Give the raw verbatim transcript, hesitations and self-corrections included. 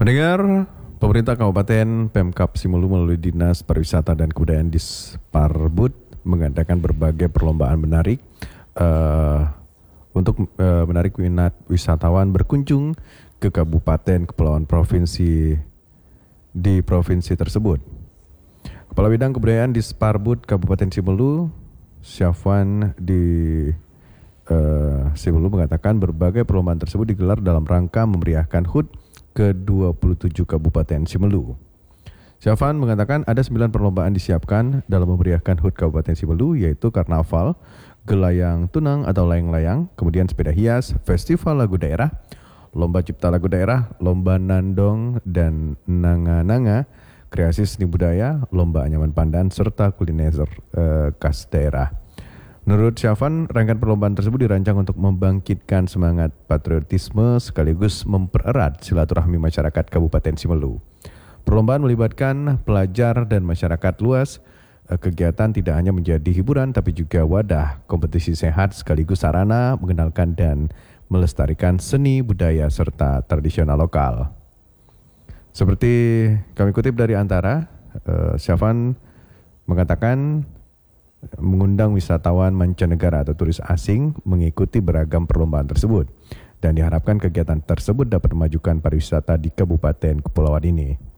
Mendengar pemerintah Kabupaten Pemkab Simelu melalui Dinas Pariwisata dan Kebudayaan Disparbud mengadakan berbagai perlombaan menarik uh, untuk uh, menarik minat wisatawan berkunjung ke kabupaten kepulauan provinsi di provinsi tersebut. Kepala Bidang Kebudayaan Disparbud Kabupaten Simelu, Syafwan di uh, Simelu mengatakan berbagai perlombaan tersebut digelar dalam rangka memeriahkan H U D ke dua puluh tujuh Kabupaten Simelu. Syafwan mengatakan ada sembilan perlombaan disiapkan dalam memeriahkan H U D Kabupaten Simelu, yaitu Karnaval, Gelayang Tunang atau Layang-Layang, kemudian Sepeda Hias, Festival Lagu Daerah, Lomba Cipta Lagu Daerah, Lomba Nandong dan Nanga-Nanga, Kreasi Seni Budaya, Lomba Anyaman Pandan, serta kuliner eh, khas daerah. Menurut Syafwan, rangkaian perlombaan tersebut dirancang untuk membangkitkan semangat patriotisme sekaligus mempererat silaturahmi masyarakat Kabupaten Simelu. Perlombaan melibatkan pelajar dan masyarakat luas. Kegiatan tidak hanya menjadi hiburan tapi juga wadah kompetisi sehat sekaligus sarana mengenalkan dan melestarikan seni budaya serta tradisional lokal. Seperti kami kutip dari Antara, Syafwan mengatakan mengundang wisatawan mancanegara atau turis asing mengikuti beragam perlombaan tersebut dan diharapkan kegiatan tersebut dapat memajukan pariwisata di Kabupaten Kepulauan ini.